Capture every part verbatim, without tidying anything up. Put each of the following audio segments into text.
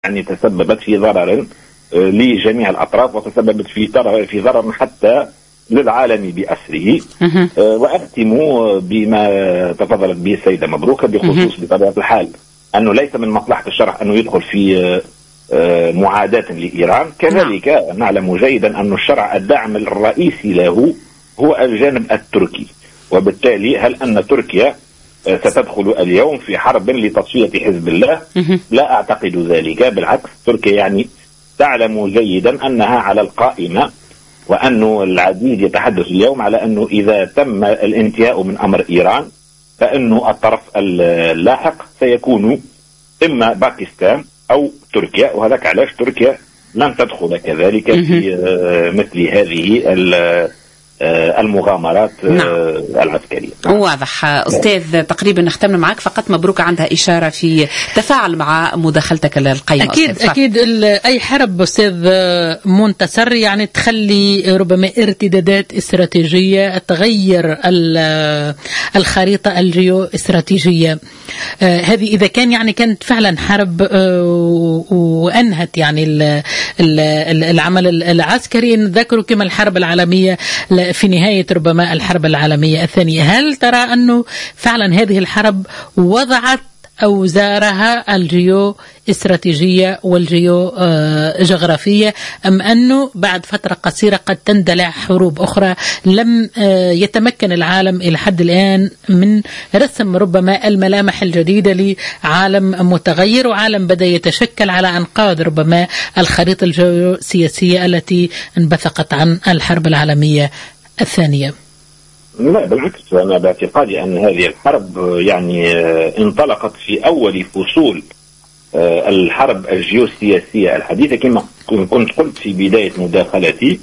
يعني تسببت في ضرر لجميع الأطراف، وتسببت في في ضرر حتى للعالم بأسره. وأختم بما تفضلت به السيدة مبروكة بخصوص بطبيعة الحال أنه ليس من مصلحة الشرع أنه يدخل في معاداة لإيران. كذلك نعلم جيدا أن الشرع الداعم الرئيسي له هو الجانب التركي، وبالتالي هل أن تركيا ستدخل اليوم في حرب لتصفية حزب الله؟ لا أعتقد ذلك، بالعكس تركيا يعني تعلم جيدا أنها على القائمة، وأنه العديد يتحدث اليوم على أنه إذا تم الانتهاء من أمر إيران فإنه الطرف اللاحق سيكون إما باكستان أو تركيا، وهذاك علاش تركيا لن تدخل كذلك في مثل هذه المغامرات نعم. العسكرية نعم. واضح أستاذ، تقريبا نختم معك فقط. مبروك عندها إشارة في تفاعل مع مداخلتك القيمة. أكيد أستاذ. أكيد أي حرب أستاذ منتصر يعني تخلي ربما ارتدادات استراتيجية، تغير الخريطة الجيو استراتيجية. آه هذه إذا كان يعني كانت فعلا حرب آه وأنهت يعني ال ال العمل العسكري، نذكر كما الحرب العالمية في نهاية ربما الحرب العالمية الثانية. هل ترى أنه فعلا هذه الحرب وضعت أوزارها الجيو استراتيجية والجيو جغرافية، أم أنه بعد فترة قصيرة قد تندلع حروب أخرى لم يتمكن العالم إلى حد الآن من رسم ربما الملامح الجديدة لعالم متغير وعالم بدأ يتشكل على أنقاض ربما الخريطة الجيوسياسية التي انبثقت عن الحرب العالمية الثانية؟ لا بالعكس، أنا باعتقادي أن هذه الحرب يعني انطلقت في أول فصول الحرب الجيوسياسية الحديثة كما كنت قلت في بداية مداخلتي.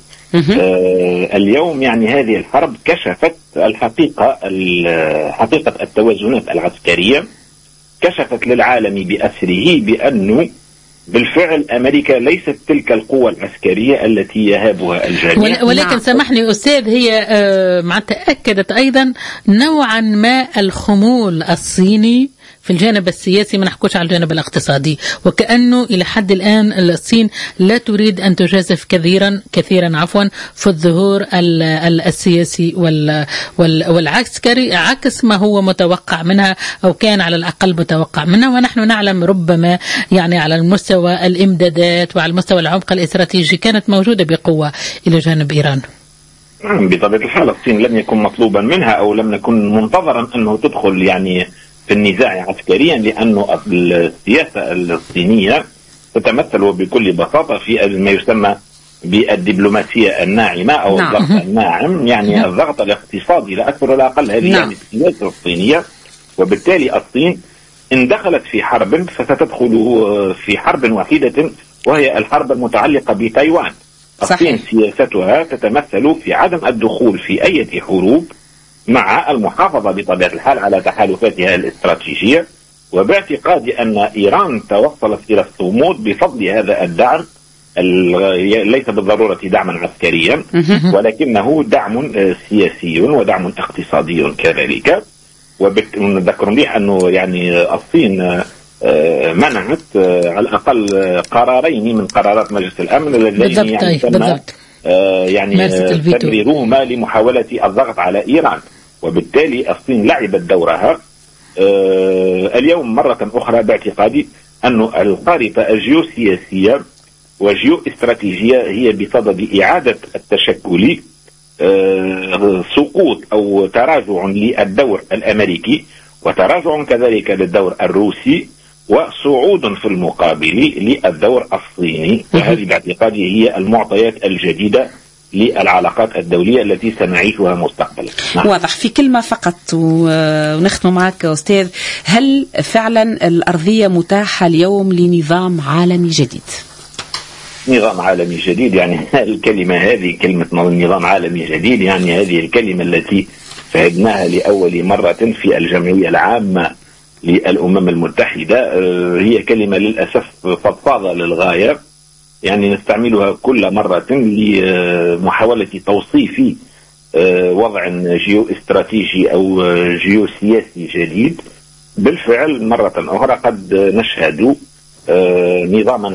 اليوم يعني هذه الحرب كشفت الحقيقة حقيقة التوازنات العسكرية، كشفت للعالم بأسره بأنه بالفعل أمريكا ليست تلك القوة العسكرية التي يهابها الجميع. ولكن نعم. سامحني أستاذ، هي مع تأكدت أيضا نوعا ما الخمول الصيني في الجانب السياسي، ما نحكوش على الجانب الاقتصادي، وكأنه إلى حد الآن الصين لا تريد أن تجازف كثيرا كثيرا عفوا في الظهور السياسي والعسكري، عكس ما هو متوقع منها أو كان على الأقل متوقع منها. ونحن نعلم ربما يعني على المستوى الإمدادات وعلى المستوى العمق الاستراتيجي كانت موجودة بقوة إلى جانب إيران. بطبيعة الحال الصين لم يكن مطلوبا منها أو لم يكن منتظرا أنه تدخل يعني في النزاع عسكريا، لأنه السياسة الصينية تتمثل بكل بساطة في ما يسمى بالدبلوماسية الناعمة أو نعم. الضغط الناعم، يعني نعم. الضغط الاقتصادي لا أكثر ولا أقل. هذه نعم. يعني السياسة الصينية، وبالتالي الصين إن دخلت في حرب فستدخل في حرب وحيدة وهي الحرب المتعلقة بتايوان. الصين سياستها تتمثل في عدم الدخول في أي حروب مع المحافظة بطبيعة الحال على تحالفاتها الاستراتيجية، وباعتقادي أن إيران توصلت إلى الصمود بفضل هذا الدعم، ليس بالضرورة دعما عسكريا ولكنه دعم سياسي ودعم اقتصادي كذلك. ونذكر به أنه يعني الصين منعت على الأقل قرارين من قرارات مجلس الأمن الذين يعني تم يعني تبريرهما لمحاولة الضغط على إيران، وبالتالي الصين لعبت دورها. اليوم مرة أخرى باعتقادي أن الخارطة الجيوسياسية والجيو استراتيجية هي بصدد إعادة التشكل، سقوط أو تراجع للدور الأمريكي وتراجع كذلك للدور الروسي وصعود في المقابل للدور الصيني، وهذه باعتقادي هي المعطيات الجديدة للعلاقات الدولية التي سنعيشها مستقبلا. نعم. واضح. في كلمة فقط ونختم معك أستاذ، هل فعلا الأرضية متاحة اليوم لنظام عالمي جديد؟ نظام عالمي جديد، يعني الكلمة هذه كلمة نظام عالمي جديد، يعني هذه الكلمة التي شاهدناها لأول مرة في الجمعية العامة للأمم المتحدة هي كلمة للأسف فضفاضة للغاية، يعني نستعملها كل مرة لمحاولة توصيف وضع جيو استراتيجي أو جيو سياسي جديد. بالفعل مرة أخرى قد نشهد نظاما